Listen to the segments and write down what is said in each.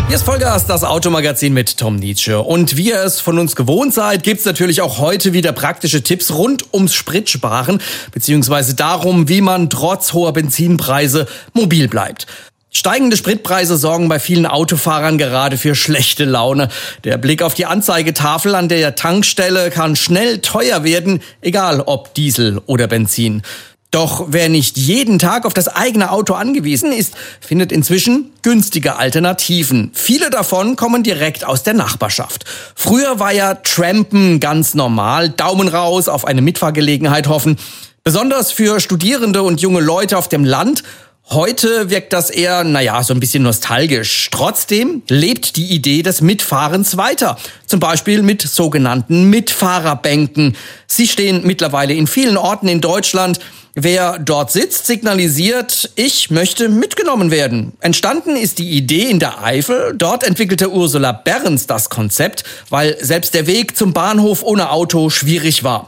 Hier ist Vollgas, das Automagazin mit Tom Nietzsche. Und wie ihr es von uns gewohnt seid, gibt's natürlich auch heute wieder praktische Tipps rund ums Spritsparen, beziehungsweise darum, wie man trotz hoher Benzinpreise mobil bleibt. Steigende Spritpreise sorgen bei vielen Autofahrern gerade für schlechte Laune. Der Blick auf die Anzeigetafel an der Tankstelle kann schnell teuer werden, egal ob Diesel oder Benzin. Doch wer nicht jeden Tag auf das eigene Auto angewiesen ist, findet inzwischen günstige Alternativen. Viele davon kommen direkt aus der Nachbarschaft. Früher war ja Trampen ganz normal, Daumen raus, auf eine Mitfahrgelegenheit hoffen. Besonders für Studierende und junge Leute auf dem Land. Heute wirkt das eher, so ein bisschen nostalgisch. Trotzdem lebt die Idee des Mitfahrens weiter. Zum Beispiel mit sogenannten Mitfahrerbänken. Sie stehen mittlerweile in vielen Orten in Deutschland. Wer dort sitzt, signalisiert, ich möchte mitgenommen werden. Entstanden ist die Idee in der Eifel. Dort entwickelte Ursula Behrens das Konzept, weil selbst der Weg zum Bahnhof ohne Auto schwierig war.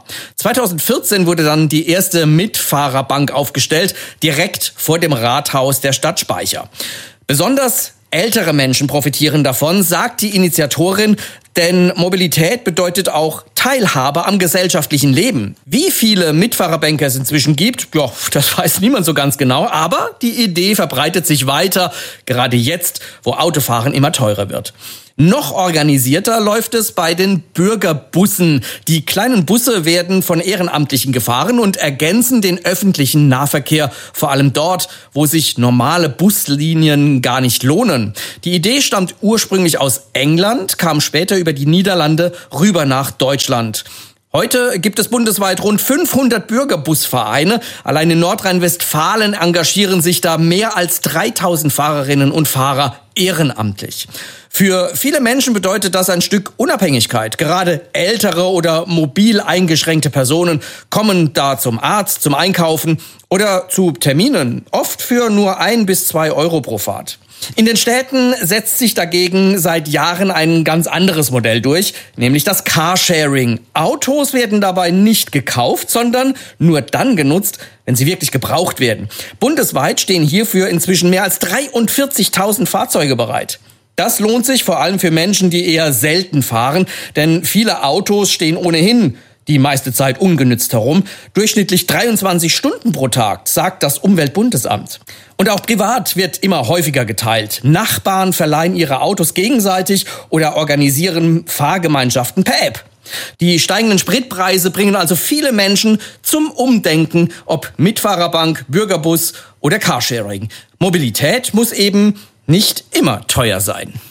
2014 wurde dann die erste Mitfahrerbank aufgestellt, direkt vor dem Rathaus der Stadt Speicher. Besonders ältere Menschen profitieren davon, sagt die Initiatorin, denn Mobilität bedeutet auch Teilhabe am gesellschaftlichen Leben. Wie viele Mitfahrerbänke es inzwischen gibt, das weiß niemand so ganz genau, aber die Idee verbreitet sich weiter, gerade jetzt, wo Autofahren immer teurer wird. Noch organisierter läuft es bei den Bürgerbussen. Die kleinen Busse werden von Ehrenamtlichen gefahren und ergänzen den öffentlichen Nahverkehr, vor allem dort, wo sich normale Buslinien gar nicht lohnen. Die Idee stammt ursprünglich aus England, kam später über die Niederlande rüber nach Deutschland. Heute gibt es bundesweit rund 500 Bürgerbusvereine. Allein in Nordrhein-Westfalen engagieren sich da mehr als 3000 Fahrerinnen und Fahrer ehrenamtlich. Für viele Menschen bedeutet das ein Stück Unabhängigkeit. Gerade ältere oder mobil eingeschränkte Personen kommen da zum Arzt, zum Einkaufen oder zu Terminen, oft für nur 1 bis 2 Euro pro Fahrt. In den Städten setzt sich dagegen seit Jahren ein ganz anderes Modell durch, nämlich das Carsharing. Autos werden dabei nicht gekauft, sondern nur dann genutzt, wenn sie wirklich gebraucht werden. Bundesweit stehen hierfür inzwischen mehr als 43.000 Fahrzeuge bereit. Das lohnt sich vor allem für Menschen, die eher selten fahren, denn viele Autos stehen ohnehin die meiste Zeit ungenützt herum. Durchschnittlich 23 Stunden pro Tag, sagt das Umweltbundesamt. Und auch privat wird immer häufiger geteilt. Nachbarn verleihen ihre Autos gegenseitig oder organisieren Fahrgemeinschaften per App. Die steigenden Spritpreise bringen also viele Menschen zum Umdenken, ob Mitfahrerbank, Bürgerbus oder Carsharing. Mobilität muss eben nicht immer teuer sein.